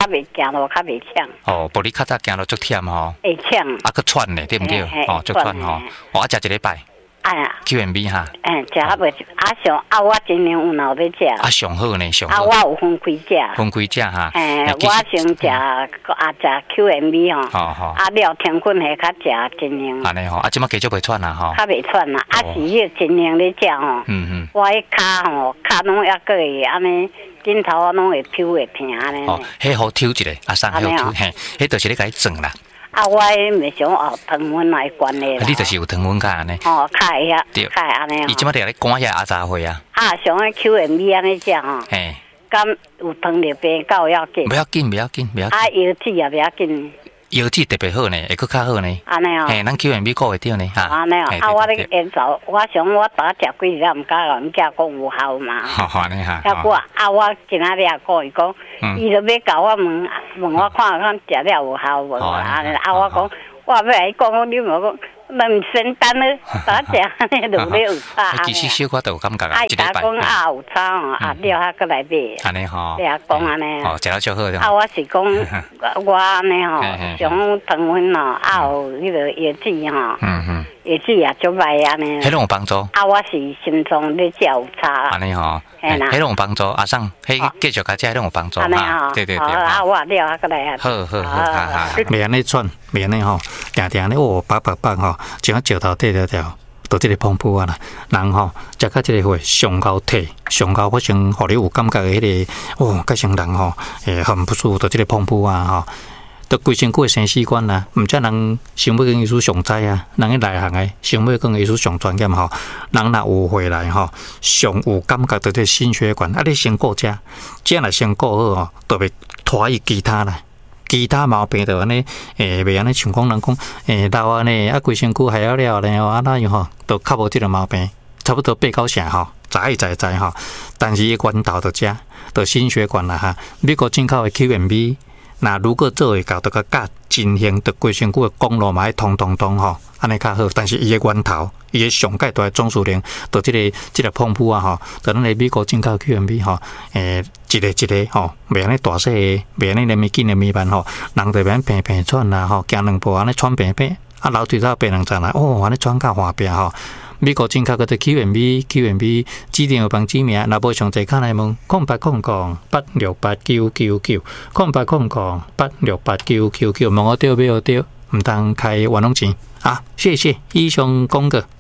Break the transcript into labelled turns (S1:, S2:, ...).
S1: 袂行路，较袂呛。
S2: 哦，无你较早行路足忝吼。
S1: 会呛。
S2: 啊，佮喘呢，对毋对？哦，足喘吼。哦，啊，食一礼拜。
S1: 哎呀
S2: ，QMB 哈。
S1: 食啊袂，上我尽量有脑要食。
S2: 啊，上好呢，上好。
S1: 我有分开食。
S2: 分开食哈。
S1: 我先食食 QMB 吼。
S2: 好。
S1: 了天粉迄较食尽量。
S2: 安尼吼，啊，即马继续袂喘啦吼。
S1: 较袂喘啦，是迄尽量咧食吼。我迄骹吼，骹拢抑个会安尼，枕头拢会抽会疼安尼。
S2: 哦，迄好抽一个，阿送迄好抽，嘿，迄就是咧甲伊装啦。
S1: 我袂想糖分来关的啦。
S2: 你就是有糖分卡安尼。
S1: 哦，卡会遐，对，卡会安尼。
S2: 伊即马伫咧赶遐阿查会啊。
S1: 上迄 QMB 安尼食吼。
S2: 嘿。
S1: 敢有糖尿病到要紧？
S2: 不要紧。药
S1: 剂也不要紧。
S2: 药剂特别好呢，会更较好呢。
S1: 安尼哦。
S2: 嘿，咱 QMB 顾会着呢哈。
S1: 安尼哦。我咧研究，我想我打食几日，毋敢甲阮囝讲有效嘛。
S2: 好安尼哈。
S1: 我今仔日也讲伊讲，伊就要甲我问我看食了有效无？安尼我讲，我要来讲，你无讲。两仙丹咧，打食安尼路咧有差。
S2: 其实小可都有感觉
S1: 啊。伊打讲有差吼，了遐过来买。
S2: 安尼吼。
S1: 你也讲安尼。
S2: 哦，食了就好着。
S1: 我是讲我安尼吼，上糖分吼，有迄个药剂吼。药剂也足歹安尼。
S2: 迄种有帮助。
S1: 我是心脏咧食有差。
S2: 安尼吼。迄种有帮助，阿送，迄继续甲食迄种有帮助。
S1: 安尼吼。对。我了遐过来。
S2: 好。
S3: 袂安尼喘，袂安尼吼，定定咧白吼。像石头掉，都即个澎湃啊啦，人吼食到即个会上高体，上高发生，互你有感觉的迄个，甲成人吼，很不舒服，都即个澎湃啊吼，都规身躯的生死管啦，毋则人想要跟医师上知啊，人迄内行的想要跟医师上专业吼，人若有回来吼，上有感觉到即个心血管，你先顾遮若先顾好吼，都袂拖伊其他啦。其他毛病就安尼，袂安尼像讲人讲，老安尼规身躯害了咧吼，那样吼，都较无即个毛病，差不多8、9成吼，知吼。但是伊源头就遮，就心血管啦哈。美国进口的 QMB， 那如果做会到，就甲加进行，就规身躯的公路嘛爱通吼，安尼较好。但是伊的源头，伊的上界大的总数量，就即个澎湃啊吼，就咱的美国进口 QMB 吼，一个吼，袂安尼大细个，袂安尼那么紧的面板吼，人就免平喘啦吼，行两步安尼喘平，啊楼梯走爬两层啦，安尼喘到滑壁吼。美国进口个只 QMB 指定有帮指名，若无上侪卡来问0800868999 0800868999，问我对买对，毋通开冤枉钱啊！谢谢以上讲过。